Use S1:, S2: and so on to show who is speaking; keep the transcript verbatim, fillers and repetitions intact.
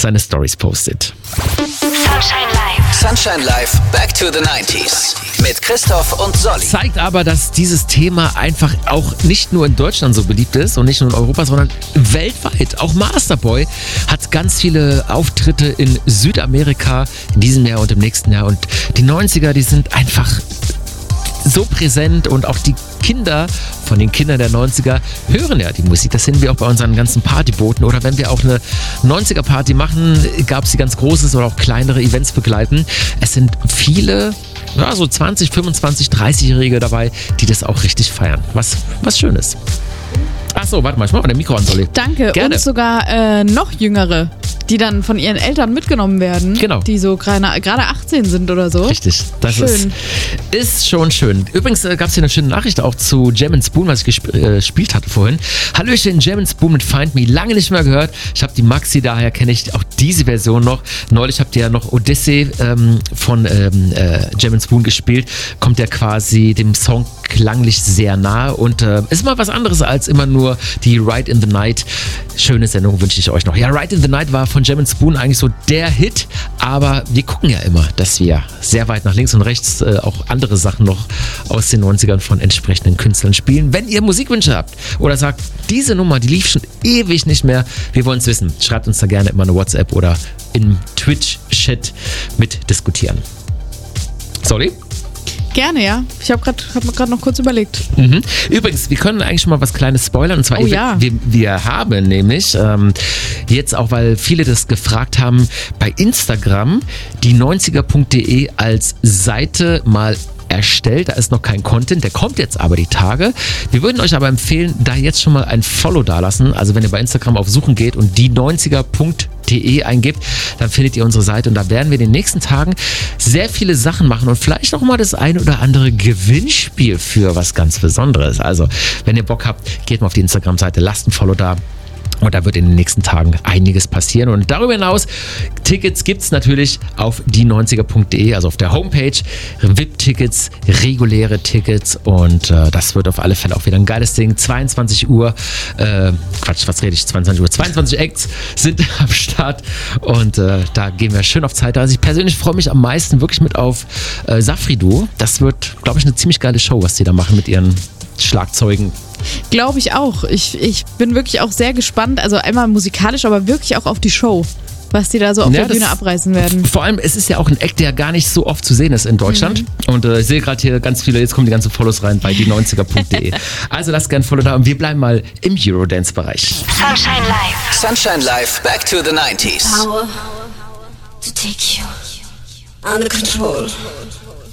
S1: seine Stories postet.
S2: Sunshine Live.
S3: Sunshine Live, Back to the neunziger. Mit Christoph und Solly.
S1: Zeigt aber, dass dieses Thema einfach auch nicht nur in Deutschland so beliebt ist und nicht nur in Europa, sondern weltweit. Auch Masterboy hat ganz viele Auftritte in Südamerika in diesem Jahr und im nächsten Jahr. Und die neunziger, die sind einfach so präsent und auch die Kinder von den Kindern der neunziger hören ja die Musik. Das sehen wir auch bei unseren ganzen Partyboten oder wenn wir auch eine neunziger-Party machen, gab es die ganz großes oder auch kleinere Events begleiten. Es sind viele, ja, so zwanzig, fünfundzwanzig, dreißig-Jährige dabei, die das auch richtig feiern. Was, was Schönes. Ach so, warte mal, ich mach mal den Mikro an, Solly.
S4: Danke.
S1: Gerne.
S4: Und sogar äh, noch Jüngere, die dann von ihren Eltern mitgenommen werden. Genau. Die so gerade achtzehn sind oder so.
S1: Richtig. Das
S4: schön.
S1: Ist, ist schon schön. Übrigens äh, gab es hier eine schöne Nachricht auch zu Jam and Spoon, was ich gesp- äh, gespielt hatte vorhin. Hallöchen, Jam and Spoon mit Find Me. Lange nicht mehr gehört. Ich habe die Maxi, daher kenne ich auch diese Version noch. Neulich habt ihr ja noch Odyssey ähm, von ähm, äh, Jam and Spoon gespielt. Kommt ja quasi dem Song klanglich sehr nahe und äh, ist mal was anderes als immer nur die Ride in the Night. Schöne Sendung wünsche ich euch noch. Ja, Ride in the Night war von Jam and Spoon eigentlich so der Hit, aber wir gucken ja immer, dass wir sehr weit nach links und rechts äh, auch andere Sachen noch aus den neunzigern von entsprechenden Künstlern spielen. Wenn ihr Musikwünsche habt oder sagt, diese Nummer, die lief schon ewig nicht mehr, wir wollen es wissen. Schreibt uns da gerne immer eine WhatsApp oder im Twitch-Chat mit diskutieren. Sorry?
S4: Gerne, ja. Ich habe gerade hab mir gerade noch kurz überlegt.
S1: Mhm. Übrigens, wir können eigentlich schon mal was Kleines spoilern. Und zwar,
S4: oh, ja.
S1: wir, wir haben nämlich ähm, jetzt auch, weil viele das gefragt haben, bei Instagram die neunziger punkt de als Seite mal erstellt. Da ist noch kein Content, der kommt jetzt aber die Tage. Wir würden euch aber empfehlen, da jetzt schon mal ein Follow dalassen. Also wenn ihr bei Instagram auf Suchen geht und die neunziger punkt de eingibt, dann findet ihr unsere Seite und da werden wir in den nächsten Tagen sehr viele Sachen machen und vielleicht auch mal das ein oder andere Gewinnspiel für was ganz Besonderes. Also wenn ihr Bock habt, geht mal auf die Instagram-Seite, lasst ein Follow da. Und da wird in den nächsten Tagen einiges passieren. Und darüber hinaus, Tickets gibt es natürlich auf die neunziger punkt de, also auf der Homepage. V I P-Tickets, reguläre Tickets. Und äh, das wird auf alle Fälle auch wieder ein geiles Ding. zweiundzwanzig Uhr, äh, Quatsch, was rede ich? zweiundzwanzig Uhr, zweiundzwanzig Acts sind am Start. Und äh, da gehen wir schön auf Zeit. Also ich persönlich freue mich am meisten wirklich mit auf äh, Safri-Duo. Das wird, glaube ich, eine ziemlich geile Show, was die da machen mit ihren Schlagzeugen.
S4: Glaube ich auch. Ich, ich bin wirklich auch sehr gespannt. Also einmal musikalisch, aber wirklich auch auf die Show. Was die da so auf ja, der Bühne abreißen werden.
S1: Vor allem, es ist ja auch ein Act, der gar nicht so oft zu sehen ist in Deutschland. Mhm. Und äh, ich sehe gerade hier ganz viele, jetzt kommen die ganzen Follows rein bei die neunziger punkt de. Also lasst gerne ein Follow da und wir bleiben mal im Eurodance-Bereich.
S2: Sunshine Live.
S3: Sunshine Live, Back to the neunziger.
S5: Power to take you under control.